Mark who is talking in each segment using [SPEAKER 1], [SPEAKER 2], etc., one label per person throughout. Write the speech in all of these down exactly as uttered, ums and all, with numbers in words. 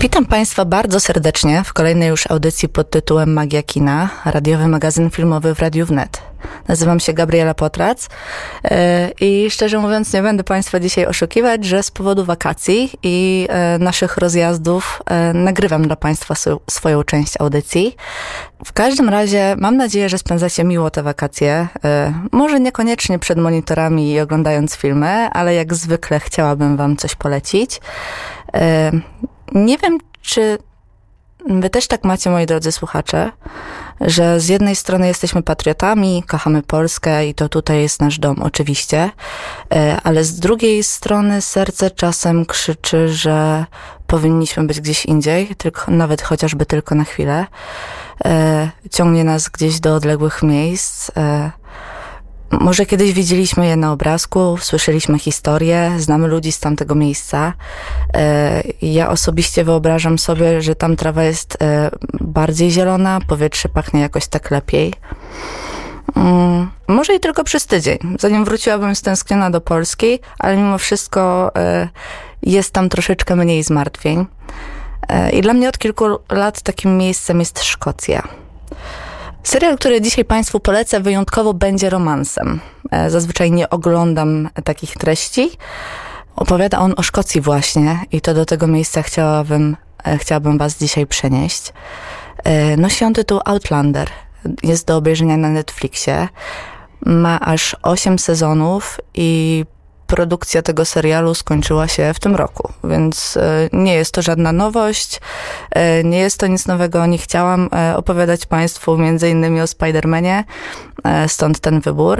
[SPEAKER 1] Witam Państwa bardzo serdecznie w kolejnej już audycji pod tytułem Magia Kina, radiowy magazyn filmowy w Radiu Wnet. Nazywam się Gabriela Potrac i szczerze mówiąc nie będę Państwa dzisiaj oszukiwać, że z powodu wakacji i naszych rozjazdów nagrywam dla Państwa swoją część audycji. W każdym razie mam nadzieję, że spędzacie miło te wakacje. Może niekoniecznie przed monitorami i oglądając filmy, ale jak zwykle chciałabym Wam coś polecić. Nie wiem, czy wy też tak macie, moi drodzy słuchacze, że z jednej strony jesteśmy patriotami, kochamy Polskę i to tutaj jest nasz dom, oczywiście, ale z drugiej strony serce czasem krzyczy, że powinniśmy być gdzieś indziej, tylko, nawet chociażby tylko na chwilę. Ciągnie nas gdzieś do odległych miejsc. Może kiedyś widzieliśmy je na obrazku, słyszeliśmy historie, znamy ludzi z tamtego miejsca. Ja osobiście wyobrażam sobie, że tam trawa jest bardziej zielona, powietrze pachnie jakoś tak lepiej. Może i tylko przez tydzień, zanim wróciłabym stęskniona do Polski, ale mimo wszystko jest tam troszeczkę mniej zmartwień. I dla mnie od kilku lat takim miejscem jest Szkocja. Serial, który dzisiaj Państwu polecę, wyjątkowo będzie romansem. Zazwyczaj nie oglądam takich treści. Opowiada on o Szkocji właśnie i to do tego miejsca chciałabym, chciałabym Was dzisiaj przenieść. Nosi on tytuł Outlander. Jest do obejrzenia na Netflixie. Ma aż osiem sezonów i produkcja tego serialu skończyła się w tym roku, więc nie jest to żadna nowość, nie jest to nic nowego. Nie chciałam opowiadać Państwu między innymi o Spider-Manie, stąd ten wybór.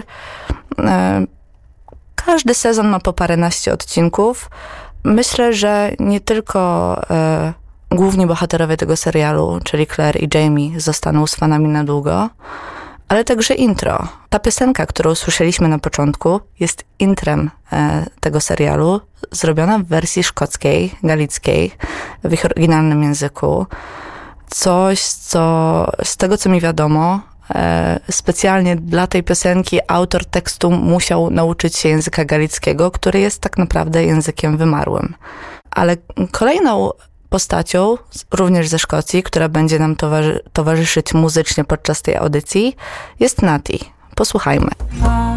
[SPEAKER 1] Każdy sezon ma po paręnaście odcinków. Myślę, że nie tylko główni bohaterowie tego serialu, czyli Claire i Jamie, zostaną z fanami na długo, ale także intro. Ta piosenka, którą słyszeliśmy na początku, jest intrem e, tego serialu, zrobiona w wersji szkockiej, galickiej, w ich oryginalnym języku. Coś, co z tego, co mi wiadomo, e, specjalnie dla tej piosenki autor tekstu musiał nauczyć się języka galickiego, który jest tak naprawdę językiem wymarłym. Ale kolejną postacią, również ze Szkocji, która będzie nam towarzy- towarzyszyć muzycznie podczas tej audycji, jest Nati. Posłuchajmy.